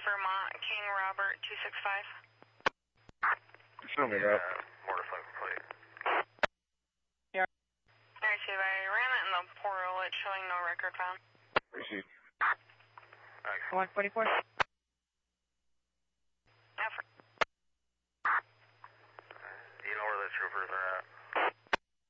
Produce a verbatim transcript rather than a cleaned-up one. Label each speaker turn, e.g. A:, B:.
A: Vermont, King Robert two six five.
B: Show me that.
C: Uh, mortified plate.
A: Yeah. Alright, Steve, I ran it in the portal. It's showing no record found.
B: Receive.
C: Thanks.
D: one forty-four.